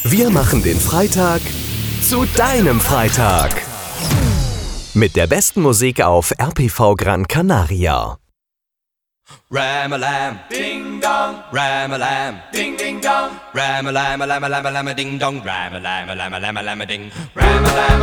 Wir machen den Freitag zu deinem Freitag. Mit der besten Musik auf RPV Gran Canaria. Ram-a-lam, ding-dong, ram-a-lam, ding-ding-dong, ram-a-lam-a-lam-a-lam-a-lam-a-ding-dong, ram-a-lam-a-lam-a-lam-a-lam-a-ding, ram-a-lam.